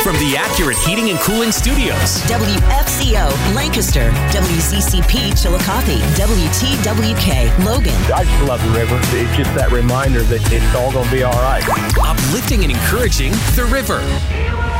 from the Accurate Heating and Cooling Studios. WFCO, Lancaster. WCCP, Chillicothe. WTWK, Logan. I just love the river. It's just that reminder that it's all going to be all right. Uplifting and encouraging the river.